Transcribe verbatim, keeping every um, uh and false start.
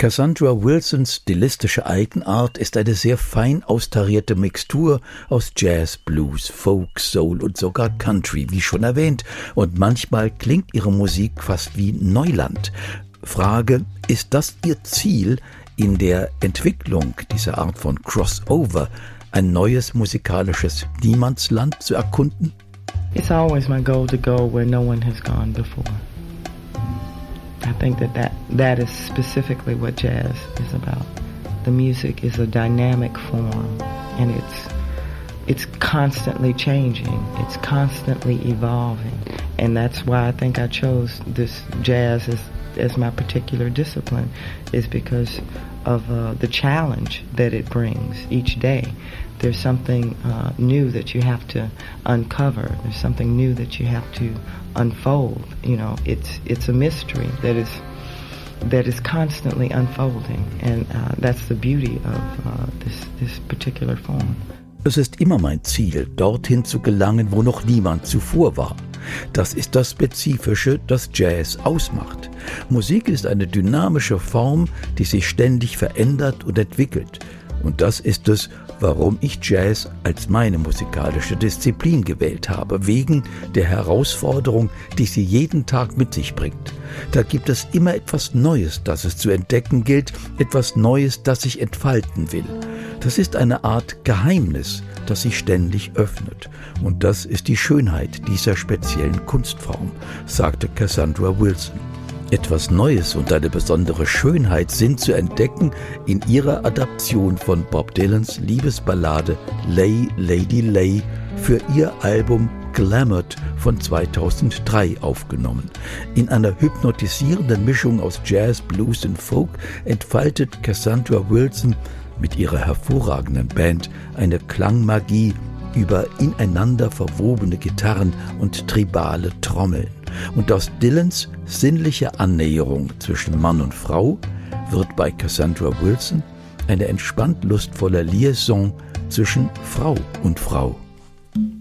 Cassandra Wilsons stilistische Eigenart ist eine sehr fein austarierte Mixtur aus Jazz, Blues, Folk, Soul und sogar Country, wie schon erwähnt, und manchmal klingt ihre Musik fast wie Neuland. Frage, ist das ihr Ziel, in der Entwicklung dieser Art von Crossover ein neues musikalisches Niemandsland zu erkunden? It's always my goal to go where no one has gone before. I think that, that that is specifically what jazz is about. The music is a dynamic form, and it's it's constantly changing. It's constantly evolving, and that's why I think I chose this jazz as as my particular discipline, is because of uh, the challenge that it brings each day. There's something uh, new that you have to uncover. There's something new that you have to unfold. You know, it's it's a mystery that is that is constantly unfolding, and uh, that's the beauty of uh, this this particular form. Es ist immer mein Ziel, dorthin zu gelangen, wo noch niemand zuvor war. Das ist das Spezifische, das Jazz ausmacht. Musik ist eine dynamische Form, die sich ständig verändert und entwickelt. Und das ist es, warum ich Jazz als meine musikalische Disziplin gewählt habe, wegen der Herausforderung, die sie jeden Tag mit sich bringt. Da gibt es immer etwas Neues, das es zu entdecken gilt, etwas Neues, das sich entfalten will. Das ist eine Art Geheimnis, das sich ständig öffnet. Und das ist die Schönheit dieser speziellen Kunstform, sagte Cassandra Wilson. Etwas Neues und eine besondere Schönheit sind zu entdecken in ihrer Adaption von Bob Dylans Liebesballade Lay, Lady Lay für ihr Album Glamoured von zweitausenddrei aufgenommen. In einer hypnotisierenden Mischung aus Jazz, Blues und Folk entfaltet Cassandra Wilson mit ihrer hervorragenden Band eine Klangmagie über ineinander verwobene Gitarren und tribale Trommeln. Und aus Dylans sinnlicher Annäherung zwischen Mann und Frau wird bei Cassandra Wilson eine entspannt lustvolle Liaison zwischen Frau und Frau.